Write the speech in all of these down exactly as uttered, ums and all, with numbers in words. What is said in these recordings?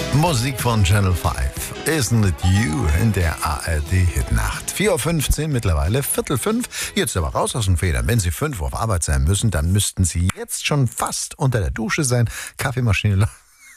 Musik von Channel fünf. Isn't it you in der A R D-Hitnacht. vier Uhr fünfzehn mittlerweile, Viertel fünf. Jetzt aber raus aus den Federn. Wenn Sie fünf Uhr auf Arbeit sein müssen, dann müssten Sie jetzt schon fast unter der Dusche sein. Kaffeemaschine läuft.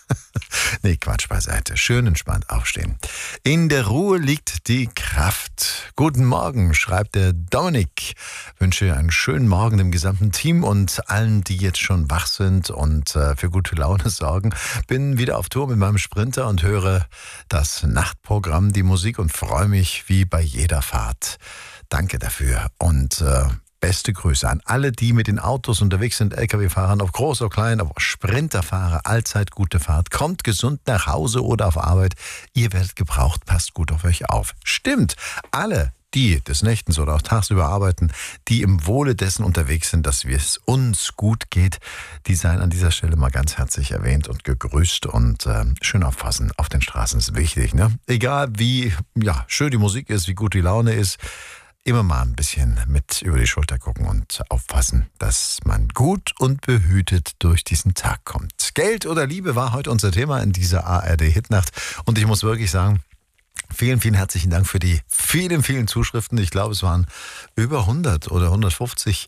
Nee, Quatsch beiseite. Schön entspannt aufstehen. In der Ruhe liegt die Kraft. Guten Morgen, schreibt der Dominik. Wünsche einen schönen Morgen dem gesamten Team und allen, die jetzt schon wach sind und äh, für gute Laune sorgen. Bin wieder auf Tour mit meinem Sprinter und höre das Nachtprogramm, die Musik und freue mich wie bei jeder Fahrt. Danke dafür und äh, beste Grüße an alle, die mit den Autos unterwegs sind, L K W-Fahrern, ob groß oder klein, ob Sprinterfahrer, allzeit gute Fahrt. Kommt gesund nach Hause oder auf Arbeit. Ihr werdet gebraucht, passt gut auf euch auf. Stimmt, alle, die des Nächtens oder auch tagsüber arbeiten, die im Wohle dessen unterwegs sind, dass es uns gut geht, die seien an dieser Stelle mal ganz herzlich erwähnt und gegrüßt und äh, schön aufpassen auf den Straßen ist wichtig, ne? Egal wie ja, schön die Musik ist, wie gut die Laune ist, immer mal ein bisschen mit über die Schulter gucken und aufpassen, dass man gut und behütet durch diesen Tag kommt. Geld oder Liebe war heute unser Thema in dieser A R D-Hitnacht. Und ich muss wirklich sagen, vielen, vielen herzlichen Dank für die vielen, vielen Zuschriften. Ich glaube, es waren über hundert oder hundertfünfzig.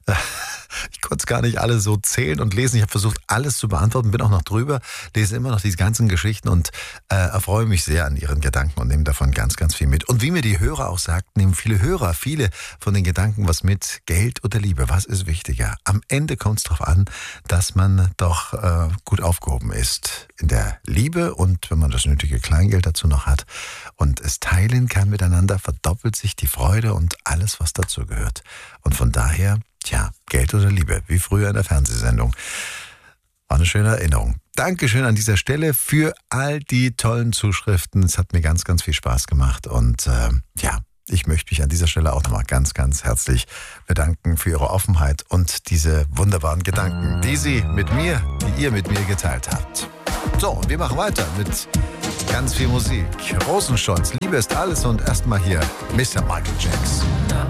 Ich konnte es gar nicht alle so zählen und lesen. Ich habe versucht, alles zu beantworten, bin auch noch drüber, lese immer noch diese ganzen Geschichten und äh, erfreue mich sehr an Ihren Gedanken und nehme davon ganz, ganz viel mit. Und wie mir die Hörer auch sagten, nehmen viele Hörer, viele von den Gedanken was mit. Geld oder Liebe, was ist wichtiger? Am Ende kommt es darauf an, dass man doch äh, gut aufgehoben ist in der Liebe und wenn man das nötige Kleingeld dazu noch hat und es teilen kann miteinander, verdoppelt sich die Freude und alles, was dazu gehört. Und von daher, tja, Geld oder Liebe, wie früher in der Fernsehsendung. War eine schöne Erinnerung. Dankeschön an dieser Stelle für all die tollen Zuschriften. Es hat mir ganz, ganz viel Spaß gemacht. Und äh, ja, ich möchte mich an dieser Stelle auch nochmal ganz, ganz herzlich bedanken für Ihre Offenheit und diese wunderbaren Gedanken, die Sie mit mir, die ihr mit mir geteilt habt. So, und wir machen weiter mit ganz viel Musik. Rosenstolz, Liebe ist alles und erstmal hier Mister Michael Jackson.